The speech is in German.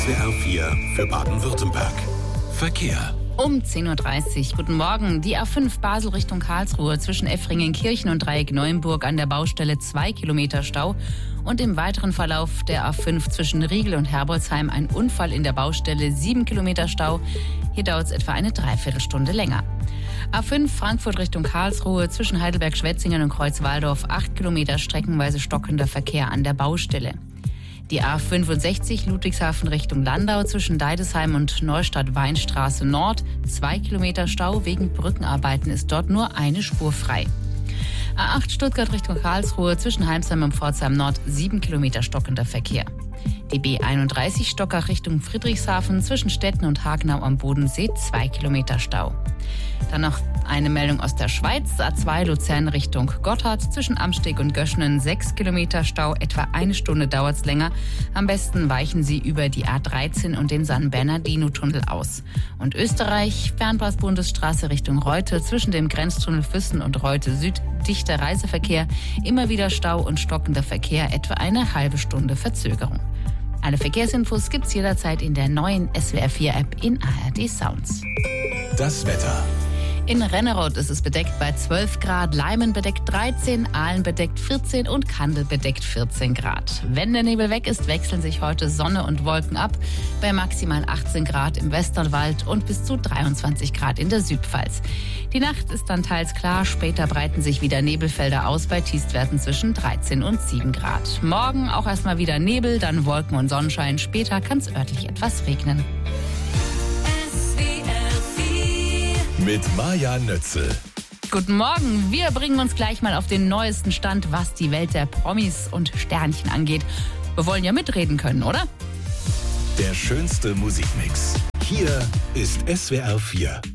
SWR 4 für Baden-Württemberg. Verkehr. Um 10.30 Uhr. Guten Morgen. Die A5 Basel Richtung Karlsruhe zwischen Effringen-Kirchen und Dreieck-Neuenburg an der Baustelle 2 Kilometer Stau. Und im weiteren Verlauf der A5 zwischen Riegel und Herbolzheim ein Unfall in der Baustelle 7 Kilometer Stau. Hier dauert es etwa eine Dreiviertelstunde länger. A5 Frankfurt Richtung Karlsruhe zwischen Heidelberg-Schwetzingen und Kreuzwaldorf 8 Kilometer streckenweise stockender Verkehr an der Baustelle. Die A65 Ludwigshafen Richtung Landau zwischen Deidesheim und Neustadt-Weinstraße Nord. 2 Kilometer Stau, wegen Brückenarbeiten ist dort nur eine Spur frei. A8 Stuttgart Richtung Karlsruhe zwischen Heimsheim und Pforzheim Nord 7 Kilometer stockender Verkehr. Die B31 Stockach Richtung Friedrichshafen zwischen Stetten und Hagenau am Bodensee 2 Kilometer Stau. Dann noch eine Meldung aus der Schweiz. A2 Luzern Richtung Gotthard zwischen Amsteg und Göschenen 6 Kilometer Stau. Etwa eine Stunde dauert es länger. Am besten weichen Sie über die A13 und den San Bernardino-Tunnel aus. Und Österreich, Fernpass-Bundesstraße Richtung Reute zwischen dem Grenztunnel Füssen und Reute Süd. Dichter Reiseverkehr, immer wieder Stau und stockender Verkehr, etwa eine halbe Stunde Verzögerung. Alle Verkehrsinfos gibt's jederzeit in der neuen SWR 4 App in ARD Sounds. Das Wetter. In Rennerod ist es bedeckt bei 12 Grad, Leimen bedeckt 13, Aalen bedeckt 14 und Kandel bedeckt 14 Grad. Wenn der Nebel weg ist, wechseln sich heute Sonne und Wolken ab bei maximal 18 Grad im Westerwald und bis zu 23 Grad in der Südpfalz. Die Nacht ist dann teils klar, später breiten sich wieder Nebelfelder aus bei Tiefstwerten zwischen 13 und 7 Grad. Morgen auch erstmal wieder Nebel, dann Wolken und Sonnenschein, später kann es örtlich etwas regnen. Mit Maja Nötzel. Guten Morgen, wir bringen uns gleich mal auf den neuesten Stand, was die Welt der Promis und Sternchen angeht. Wir wollen ja mitreden können, oder? Der schönste Musikmix. Hier ist SWR 4.